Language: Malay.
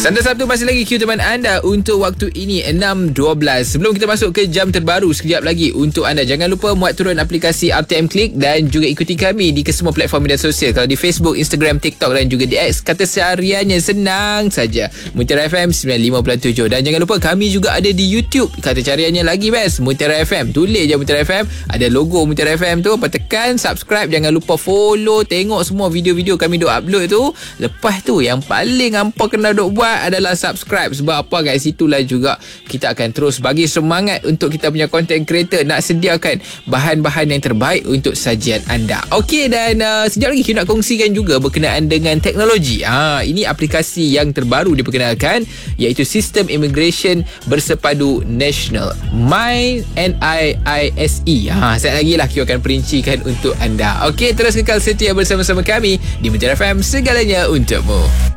Santai Sabtu masih lagi queue teman anda untuk waktu ini 6.12. Sebelum kita masuk ke jam terbaru sekejap lagi untuk anda, jangan lupa muat turun aplikasi RTM Click dan juga ikuti kami di kesemua platform media sosial. Kalau di Facebook, Instagram, TikTok dan juga di X, kata sehariannya senang saja Mutiara FM 95.7. Dan jangan lupa kami juga ada di YouTube. Kata cariannya lagi best, Mutiara FM. Tulis je Mutiara FM, ada logo Mutiara FM tu, tekan subscribe. Jangan lupa follow, tengok semua video-video kami duk upload tu. Lepas tu yang paling hampa kena duk buat adalah subscribe. Sebab apa guys, itulah juga kita akan terus bagi semangat untuk kita punya content creator nak sediakan bahan-bahan yang terbaik untuk sajian anda. Okey, dan sekejap lagi kita nak kongsikan juga berkenaan dengan teknologi. Ini aplikasi yang terbaru diperkenalkan, iaitu Sistem Immigration Bersepadu Nasional, MyNIISE. Sekejap lagi lah kita akan perincikan untuk anda. Okey, terus kekal setia bersama-sama kami di Mutiara FM, segalanya untukmu.